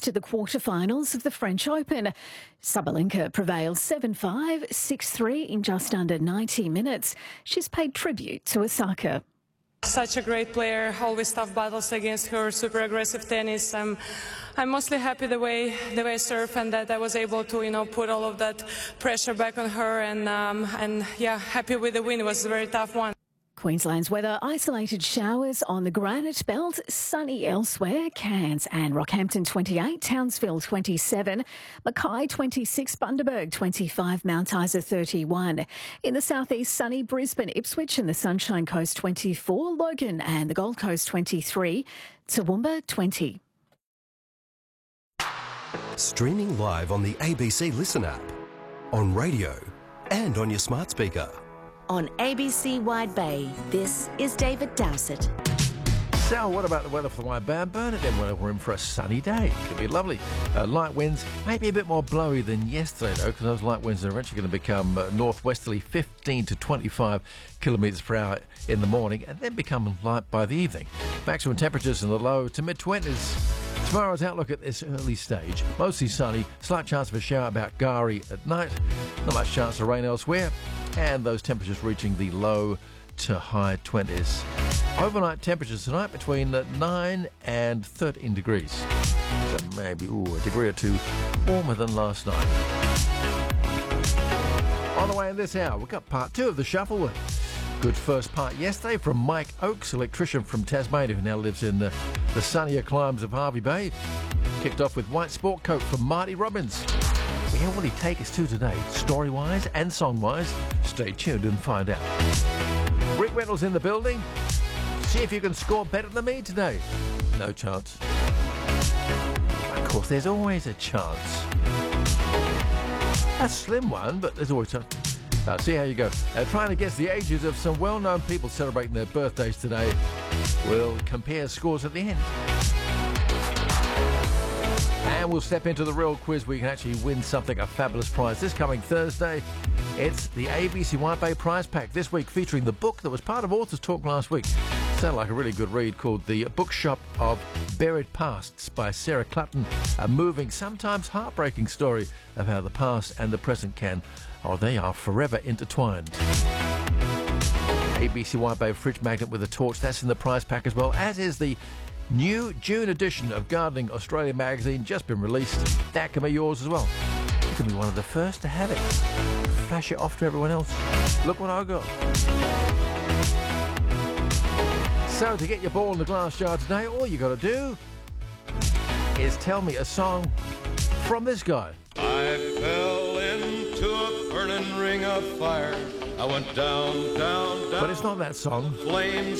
advanced to the quarterfinals of the French Open. Sabalenka prevailed 7-5, 6-3 in just under 90 minutes. She's paid tribute to Osaka. Such a great player, always tough battles against her, super aggressive tennis. I'm mostly happy the way I serve and that I was able to, put all of that pressure back on her and yeah, happy with the win. It was a very tough one. Queensland's weather: isolated showers on the Granite Belt, sunny elsewhere. Cairns and Rockhampton 28, Townsville 27, Mackay 26, Bundaberg 25, Mount Isa 31. In the southeast, sunny Brisbane, Ipswich and the Sunshine Coast 24, Logan and the Gold Coast 23, Toowoomba 20. Streaming live on the ABC Listen app, on radio and on your smart speaker. On ABC Wide Bay, this is David Dowsett. So what about the weather for the Wide Bay? Bernadette, we're in for a sunny day. Could be lovely. Light winds, maybe a bit more blowy than yesterday, though, because those light winds are eventually going to become northwesterly 15 to 25 kilometres per hour in the morning and then become light by the evening. Maximum temperatures in the low to mid-20s. Tomorrow's outlook at this early stage: mostly sunny, slight chance of a shower about Gari at night, not much chance of rain elsewhere, and those temperatures reaching the low to high 20s. Overnight temperatures tonight between 9 and 13 degrees. So maybe a degree or two warmer than last night. On the way in this hour, we've got part 2 of the shuffle. Good first part yesterday from Mike Oakes, electrician from Tasmania who now lives in the sunnier climes of Hervey Bay. Kicked off with White Sport Coat from Marty Robbins. We hear what he take us to today, story-wise and song-wise. Stay tuned and find out. Rick Reynolds in the building. See if you can score better than me today. No chance. Of course, there's always a chance. A slim one, but there's always a chance. See how you go. Trying to guess the ages of some well-known people celebrating their birthdays today. We'll compare scores at the end. And we'll step into the real quiz where you can actually win something, a fabulous prize. This coming Thursday, it's the ABC Wide Bay Prize Pack, this week featuring the book that was part of Authors Talk last week. Sounded like a really good read, called The Bookshop of Buried Pasts by Sarah Clutton. A moving, sometimes heartbreaking story of how the past and the present they are forever intertwined. ABC Wide Bay Fridge Magnet with a torch, that's in the prize pack as well, as is the new June edition of Gardening Australia magazine, just been released. That can be yours as well. You can be one of the first to have it. Flash it off to everyone else. Look what I got. So to get your ball in the glass jar today, all you got to do is tell me a song from this guy. I fell into a burning ring of fire. I went down, down, down. But it's not that song. Flames